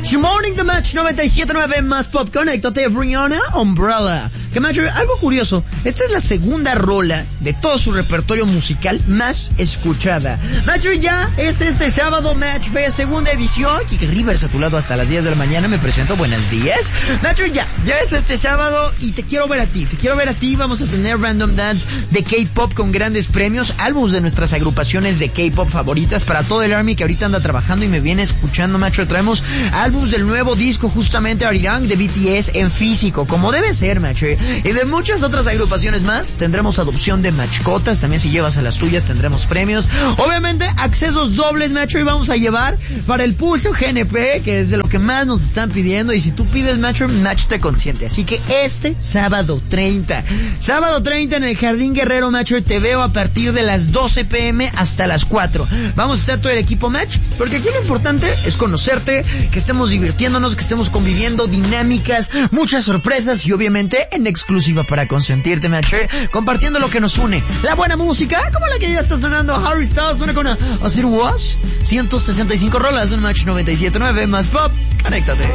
Match Morning, The Match 97.9 más pop. Conéctate, Rihanna, Umbrella. Que Match, algo curioso, esta es la segunda rola de todo su repertorio musical más escuchada. Match, ya es este sábado, Match Fest, segunda edición. Kike Rivers a tu lado hasta las 10 de la mañana, me presento, buenos días. Match, ya es este sábado y te quiero ver a ti, vamos a tener Random Dance de K-Pop con grandes premios, álbumes de nuestras agrupaciones de K-Pop favoritas para todo el Army que ahorita anda trabajando y me viene escuchando, Macho. Traemos álbumes del nuevo disco justamente Arirang de BTS en físico, como debe ser, Macho. Y de muchas otras agrupaciones más, tendremos adopción de mascotas, también si llevas a las tuyas tendremos premios. Obviamente, accesos dobles, Macho, y vamos a llevar para el Pulso GNP, que es de lo que más nos están pidiendo, y si tú pides, Macho, Match te consiente. Así que este sábado 30 en el Jardín Guerrero, Macho, te veo a partir de las 12 p.m. hasta las 4. Vamos a estar todo el equipo, Match, porque aquí lo importante es conocerte, que estemos divirtiéndonos, que estemos conviviendo, dinámicas, muchas sorpresas y obviamente en exclusiva para consentirte, Match, compartiendo lo que nos une. La buena música, como la que ya está sonando, Harry Styles suena con As It Was, 165 rolas en Match 97.9 más pop. Conéctate.